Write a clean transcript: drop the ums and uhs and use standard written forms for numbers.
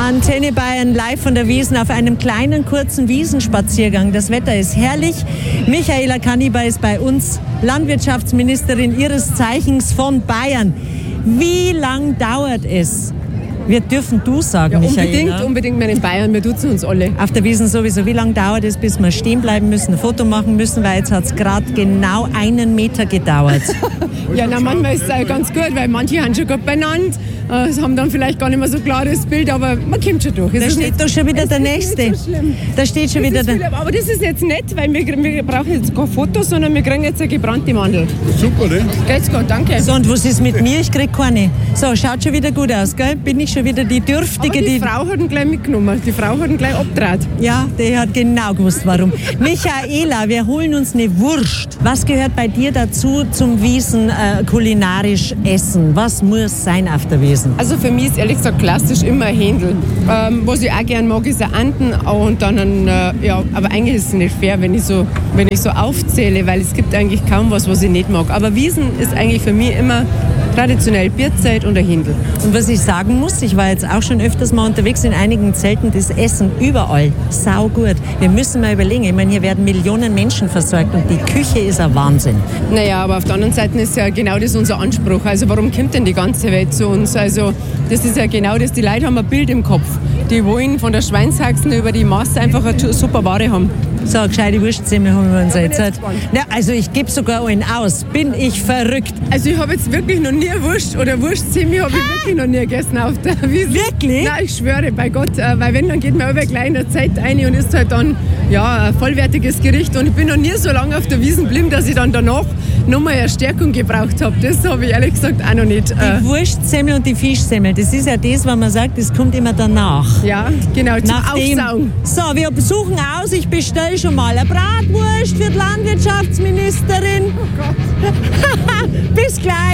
Antenne Bayern live von der Wiesn auf einem kleinen, kurzen Wiesenspaziergang. Das Wetter ist herrlich. Michaela Kanniber ist bei uns, Landwirtschaftsministerin ihres Zeichens von Bayern. Wie lang dauert es? Wir dürfen du sagen, ja, Michaela. Unbedingt, meine Bayern, wir duzen uns alle. Auf der Wiesn sowieso. Wie lange dauert es, bis wir stehen bleiben müssen, ein Foto machen müssen, weil jetzt hat es gerade genau 1 Meter gedauert. Ja, na, manchmal ist es ganz gut, weil manche haben schon gut benannt, haben dann vielleicht gar nicht mehr so ein klares Bild, aber man kommt schon durch. Da steht doch schon wieder der Nächste. Da steht schon wieder der... Aber das ist jetzt nett, weil wir brauchen jetzt kein Foto, sondern wir kriegen jetzt eine gebrannte Mandel. Super, ne? Geht's gut, danke. So, und was ist mit mir? Ich krieg keine. So, schaut schon wieder gut aus, gell? Bin ich schon wieder die Dürftige, aber die Frau hat ihn gleich mitgenommen. Die Frau hat ihn gleich abgedreht. Ja, die hat genau gewusst, warum. Michaela, wir holen uns eine Wurst. Was gehört bei dir dazu zum Wiesn kulinarisch essen? Was muss sein auf der Wiesn? Also für mich ist ehrlich gesagt klassisch immer ein Händel. Was ich auch gerne mag, ist ein Anden und dann ja, aber eigentlich ist es nicht fair, wenn ich so aufzähle, weil es gibt eigentlich kaum was ich nicht mag. Aber Wiesn ist eigentlich für mich immer traditionell Bierzeit und ein Händel. Und was ich sagen muss, ich war jetzt auch schon öfters mal unterwegs in einigen Zelten, das Essen überall saugut. Wir müssen mal überlegen, ich meine, hier werden Millionen Menschen versorgt und die Küche ist ein Wahnsinn. Naja, aber auf der anderen Seite ist ja genau das unser Anspruch. Also warum kommt denn die ganze Welt zu uns? Also das ist ja genau das, die Leute haben ein Bild im Kopf. Die wollen von der Schweinshaxen über die Maß einfach eine super Ware haben. So, eine gescheite Wurstzimmer haben wir uns jetzt. Ja, also ich gebe sogar einen aus. Bin ich verrückt. Also ich habe jetzt wirklich noch nie Wurst oder Wurstzimmer habe ich wirklich noch nie gegessen auf der Wiesn. Wirklich? Nein, ich schwöre, bei Gott. Weil wenn, dann geht man über gleich in der Zeit rein und ist halt dann ja, ein vollwertiges Gericht. Und ich bin noch nie so lange auf der Wiesn geblieben, dass ich dann danach nochmal eine Stärkung gebraucht habe. Das habe ich ehrlich gesagt auch noch nicht. Die Wurstsemmel und die Fischsemmel, das ist ja das, was man sagt, das kommt immer danach. Ja, genau, zum Aufsaugen. So, wir suchen aus, ich bestelle schon mal eine Bratwurst für die Landwirtschaftsministerin. Oh Gott. Bis gleich.